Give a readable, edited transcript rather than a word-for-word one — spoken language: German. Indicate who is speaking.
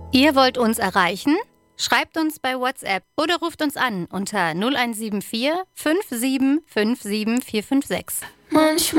Speaker 1: Ihr wollt uns erreichen? Schreibt uns bei WhatsApp oder ruft uns an unter 0174 57 57 456.
Speaker 2: Manchmal